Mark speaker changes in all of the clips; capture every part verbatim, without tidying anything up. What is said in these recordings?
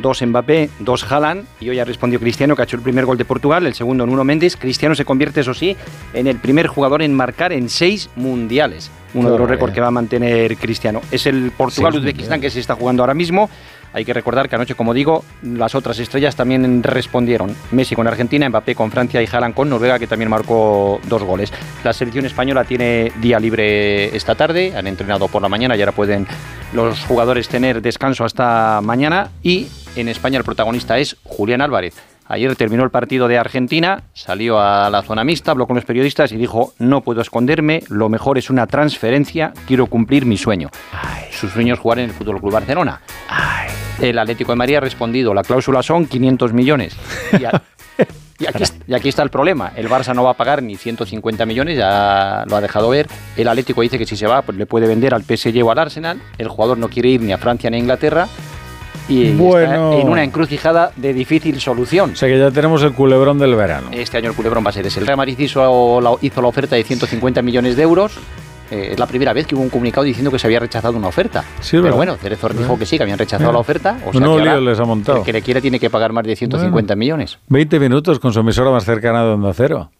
Speaker 1: dos Mbappé, dos Haaland, y hoy ha respondido Cristiano, que ha hecho el primer gol de Portugal, el segundo Nuno Méndez. Cristiano se convierte, eso sí, en el primer jugador en marcar en seis mundiales. Uno claro, de los récords que va a mantener Cristiano. Es el Portugal-Uzbekistán que se está jugando ahora mismo. Hay que recordar que anoche, como digo, las otras estrellas también respondieron. Messi con Argentina, Mbappé con Francia y Haaland con Noruega, que también marcó dos goles. La selección española tiene día libre esta tarde, han entrenado por la mañana y ahora pueden los jugadores tener descanso hasta mañana. Y en España el protagonista es Julián Álvarez. Ayer terminó el partido de Argentina, salió a la zona mixta, habló con los periodistas y dijo: no puedo esconderme, lo mejor es una transferencia, quiero cumplir mi sueño. Ay. Su sueño es jugar en el F C Barcelona. Ay. El Atlético de Madrid ha respondido: la cláusula son quinientos millones. Y, a, y, aquí, y aquí está el problema, el Barça no va a pagar ni ciento cincuenta millones, ya lo ha dejado ver. El Atlético dice que si se va, pues le puede vender al P S G o al Arsenal. El jugador no quiere ir ni a Francia ni a Inglaterra. Y bueno, está en una encrucijada de difícil solución.
Speaker 2: O sea que ya tenemos el culebrón del verano.
Speaker 1: Este año el culebrón va a ser ese. El Real Madrid hizo la, hizo la oferta de ciento cincuenta millones de euros. Eh, es la primera vez que hubo un comunicado diciendo que se había rechazado una oferta. Sí, pero bueno, Cerezo dijo que sí, que habían rechazado sí. la oferta. O sea
Speaker 2: no
Speaker 1: que
Speaker 2: lío les ha montado.
Speaker 1: El que le quiere tiene que pagar más de ciento cincuenta bueno, millones.
Speaker 2: veinte minutos con su emisora más cercana de Onda Cero.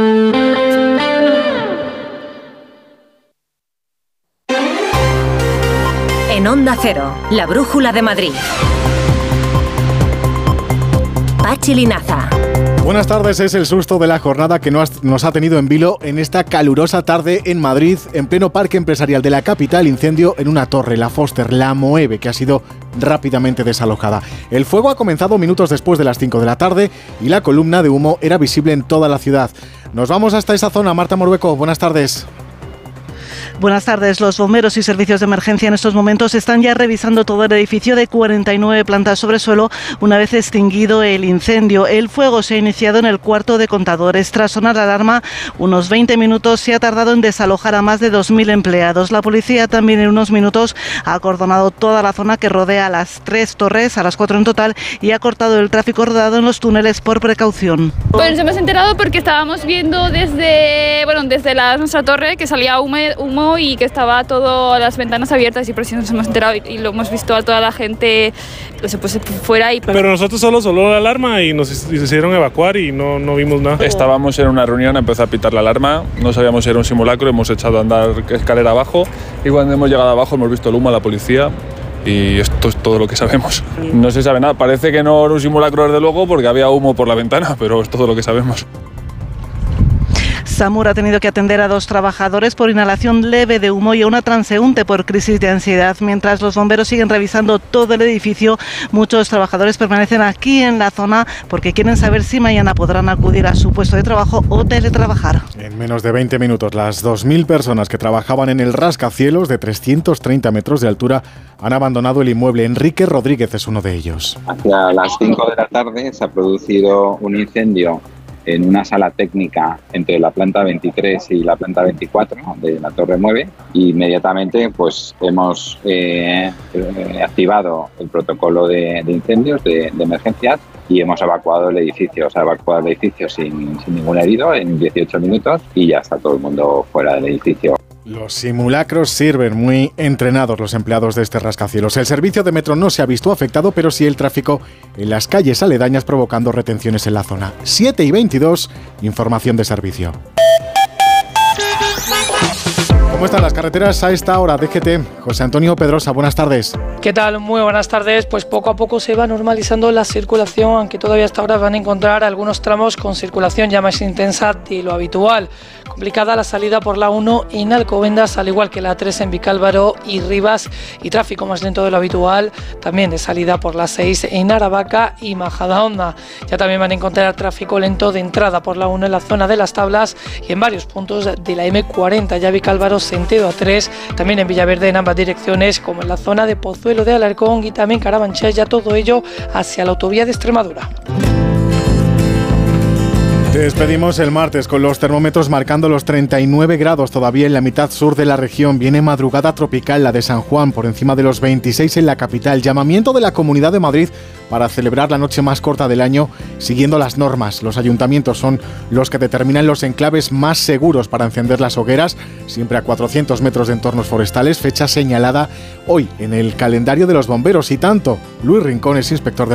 Speaker 3: En Onda Cero, la brújula de Madrid. Pachi Linaza.
Speaker 4: Buenas tardes, es el susto de la jornada que nos ha tenido en vilo en esta calurosa tarde en Madrid, en pleno parque empresarial de la capital. Incendio en una torre, la Foster, la Moeve, que ha sido rápidamente desalojada. El fuego ha comenzado minutos después de las cinco de la tarde y la columna de humo era visible en toda la ciudad. Nos vamos hasta esa zona. Marta Morueco, buenas tardes.
Speaker 5: Buenas tardes. Los bomberos y servicios de emergencia en estos momentos están ya revisando todo el edificio de cuarenta y nueve plantas sobre suelo una vez extinguido el incendio. El fuego se ha iniciado en el cuarto de contadores. Tras sonar la alarma, unos veinte minutos se ha tardado en desalojar a más de dos mil empleados. La policía también en unos minutos ha acordonado toda la zona que rodea las tres torres, a las cuatro en total, y ha cortado el tráfico rodado en los túneles por precaución.
Speaker 6: Pues nos hemos enterado porque estábamos viendo desde, bueno, desde la, nuestra torre que salía humo, humo y que estaba todas las ventanas abiertas, y por eso nos hemos enterado y, y lo hemos visto a toda la gente pues, pues, fuera. Y...
Speaker 7: Pero nosotros solo sonó la alarma y nos hicieron evacuar y no, no vimos nada.
Speaker 8: Estábamos en una reunión, empezó a pitar la alarma, no sabíamos si era un simulacro, hemos echado a andar escalera abajo y cuando hemos llegado abajo hemos visto el humo a la policía. Y esto es todo lo que sabemos. No se sabe nada, parece que no era un simulacro desde luego porque había humo por la ventana, pero es todo lo que sabemos.
Speaker 5: SAMUR ha tenido que atender a dos trabajadores por inhalación leve de humo y a una transeúnte por crisis de ansiedad. Mientras los bomberos siguen revisando todo el edificio, muchos trabajadores permanecen aquí en la zona porque quieren saber si mañana podrán acudir a su puesto de trabajo o teletrabajar.
Speaker 4: En menos de veinte minutos, las dos mil personas que trabajaban en el rascacielos de trescientos treinta metros de altura han abandonado el inmueble. Enrique Rodríguez es uno de ellos.
Speaker 9: Hacia las cinco de la tarde se ha producido un incendio en una sala técnica entre la planta veintitrés y la planta veinticuatro de la Torre Mueve, y inmediatamente pues hemos eh, eh, activado el protocolo de, de incendios, de, de emergencias, y hemos evacuado el edificio. Se ha evacuado el edificio sin, sin ningún herido en dieciocho minutos y ya está todo el mundo fuera del edificio.
Speaker 4: Los simulacros sirven, muy entrenados los empleados de este rascacielos. El servicio de metro no se ha visto afectado, pero sí el tráfico en las calles aledañas, provocando retenciones en la zona. siete y veintidós, información de servicio. ¿Cómo están las carreteras a esta hora? D G T, José Antonio Pedrosa, buenas tardes.
Speaker 10: ¿Qué tal? Muy buenas tardes. Pues poco a poco se va normalizando la circulación, aunque todavía hasta ahora van a encontrar algunos tramos con circulación ya más intensa de lo habitual. Complicada la salida por la uno en Alcobendas, al igual que la tres en Vicálvaro y Rivas, y tráfico más lento de lo habitual, también de salida por la seis en Aravaca y Majadahonda. Ya también van a encontrar tráfico lento de entrada por la uno en la zona de Las Tablas y en varios puntos de la eme cuarenta, ya Vicálvaro sentido a tres, también en Villaverde en ambas direcciones, como en la zona de Pozuelo de Alarcón y también Carabanchel, ya todo ello hacia la autovía de Extremadura.
Speaker 4: Te despedimos el martes con los termómetros marcando los treinta y nueve grados todavía en la mitad sur de la región. Viene madrugada tropical, la de San Juan, por encima de los veintiséis en la capital. Llamamiento de la Comunidad de Madrid para celebrar la noche más corta del año siguiendo las normas. Los ayuntamientos son los que determinan los enclaves más seguros para encender las hogueras, siempre a cuatrocientos metros de entornos forestales, fecha señalada hoy en el calendario de los bomberos. Y tanto, Luis Rincón es inspector de